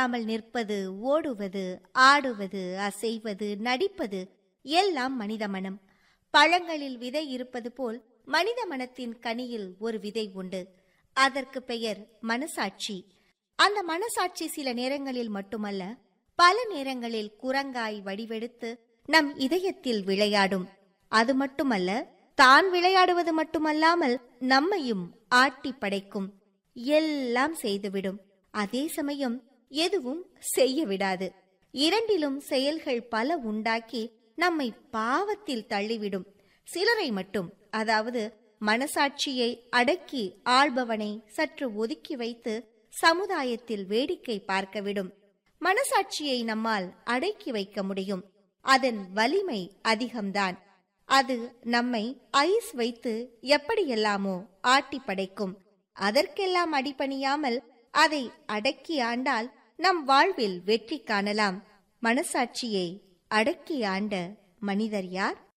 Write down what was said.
இல்லாமல் நிற்பது, ஓடுவது, ஆடுவது, அசைவது, நடிப்பது எல்லாம் மனித மனம். பழங்களில் விதை இருப்பது போல் மனித மனத்தின் கனியில் ஒரு விதை உண்டு. அதற்கு பெயர் மனசாட்சி. அந்த மனசாட்சி சில நேரங்களில் மட்டுமல்ல, பல நேரங்களில் குரங்காய் வடிவெடுத்து நம் இதயத்தில் விளையாடும். அது மட்டுமல்ல, தான் விளையாடுவது மட்டுமல்லாமல் நம்மையும் ஆட்டி படைக்கும். எல்லாம் செய்துவிடும். அதே சமயம் எதுவும் செய்ய விடாது. இரண்டிலும் செயல்கள் பல உண்டாக்கி நம்மை பாவத்தில் தள்ளிவிடும். சிலரை மட்டும், அதாவது மனசாட்சியை அடக்கி ஆள்பவனை சற்று ஒதுக்கி வைத்து சமுதாயத்தில் வேடிக்கை பார்க்க விடும். மனசாட்சியை நம்மால் அடக்கி வைக்க முடியும். அதன் வலிமை அதிகம்தான். அது நம்மை ஐஸ் வைத்து எப்படியெல்லாமோ ஆட்டி படைக்கும். அதற்கெல்லாம் அடிபணியாமல் அதை அடக்கி ஆண்டால் நம் வாழ்வில் வெற்றி காணலாம். மனசாட்சியை அடக்கி ஆண்ட மனிதர் யார்?